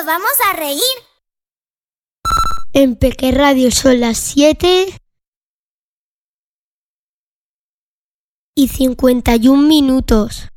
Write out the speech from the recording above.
nos vamos a reír. En Peque Radio son las 7:51.